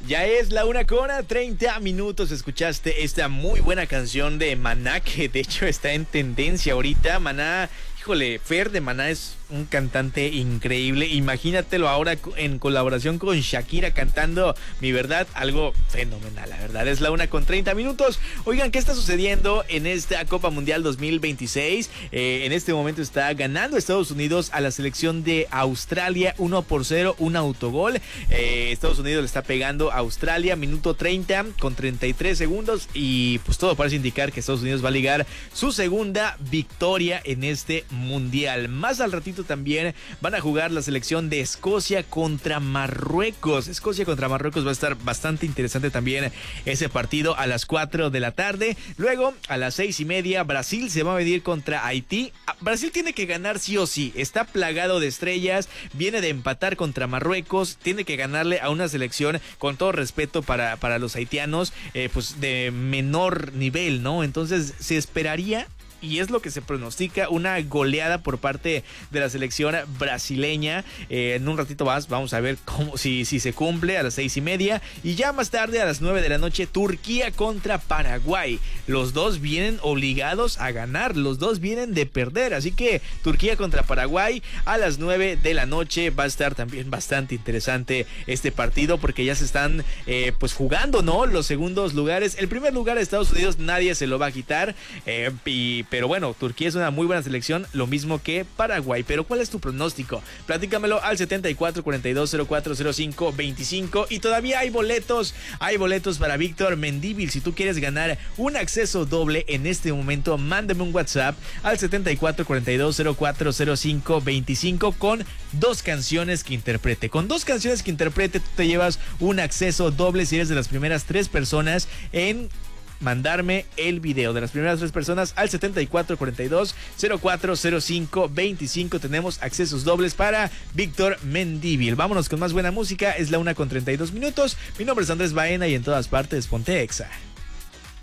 Ya es la 1:30. Escuchaste esta muy buena canción de Maná, que de hecho está en tendencia ahorita. Maná, híjole, Fer de Maná es un cantante increíble. Imagínatelo ahora en colaboración con Shakira cantando Mi Verdad, algo fenomenal, la verdad. Es la 1:30. Oigan, ¿qué está sucediendo en esta Copa Mundial 2026? En este momento está ganando Estados Unidos a la selección de Australia 1-0, un autogol. Estados Unidos le está pegando a Australia, minuto 30 con 33 segundos, y pues todo parece indicar que Estados Unidos va a ligar su segunda victoria en este mundial. Más al ratito también van a jugar la selección de Escocia contra Marruecos. Escocia contra Marruecos va a estar bastante interesante también ese partido a las 4 de la tarde. Luego a las 6:30 Brasil se va a medir contra Haití. Brasil tiene que ganar sí o sí, está plagado de estrellas, viene de empatar contra Marruecos, tiene que ganarle a una selección, con todo respeto para los haitianos, pues de menor nivel, ¿no? Entonces se esperaría, y es lo que se pronostica, una goleada por parte de la selección brasileña. En un ratito más vamos a ver si se cumple a las 6:30. Y ya más tarde a las 9 de la noche, Turquía contra Paraguay. Los dos vienen obligados a ganar, los dos vienen de perder. Así que Turquía contra Paraguay a las 9 de la noche. Va a estar también bastante interesante este partido, porque ya se están pues jugando, ¿no?, los segundos lugares. El primer lugar de Estados Unidos nadie se lo va a quitar, pero bueno, Turquía es una muy buena selección, lo mismo que Paraguay. Pero ¿cuál es tu pronóstico? Platícamelo al 74-42-04-05-25. Y todavía hay boletos para Víctor Mendívil. Si tú quieres ganar un acceso doble en este momento, mándame un WhatsApp al 74-42-04-05-25 con dos canciones que interprete. Con dos canciones que interprete, tú te llevas un acceso doble si eres de las primeras 3 personas en mandarme el video. De las primeras 3 personas al 74-42-04-05-25 tenemos accesos dobles para Víctor Mendívil. Vámonos con más buena música. Es la 1:32. Mi nombre es Andrés Baena y en todas partes ponte Exa.